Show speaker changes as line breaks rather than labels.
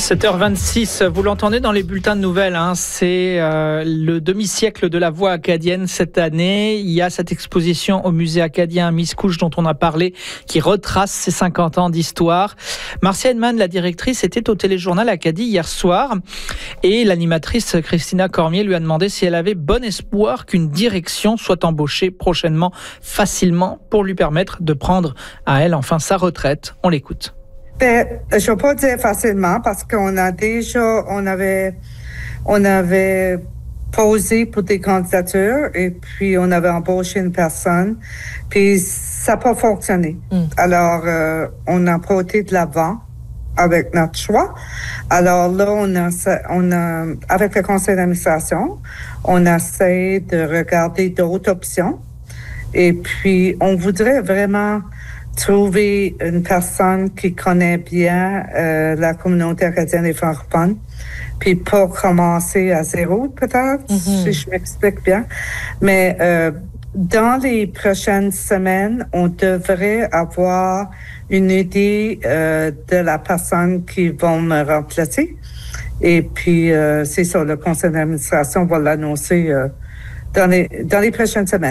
7h26, vous l'entendez dans les bulletins de nouvelles, c'est le demi-siècle de la voix acadienne cette année. Il y a cette exposition au musée acadien Miscouche dont on a parlé, qui retrace ses 50 ans d'histoire. Marcia Hedman, la directrice, était au téléjournal Acadie hier soir et l'animatrice Christina Cormier lui a demandé si elle avait bon espoir qu'une direction soit embauchée prochainement facilement pour lui permettre de prendre à elle enfin sa retraite. On l'écoute.
Je ne vais pas dire facilement parce on avait posé pour des candidatures et puis on avait embauché une personne, puis ça n'a pas fonctionné. Alors, on n'a pas été de l'avant avec notre choix. Alors là, on a avec le conseil d'administration, on essaie de regarder d'autres options et puis on voudrait vraiment trouver une personne qui connaît bien la communauté acadienne et francophone, puis pas commencer à zéro, peut-être, si je m'explique bien. Mais dans les prochaines semaines, on devrait avoir une idée de la personne qui va me remplacer. Et puis, c'est ça, le conseil d'administration va l'annoncer dans les prochaines semaines.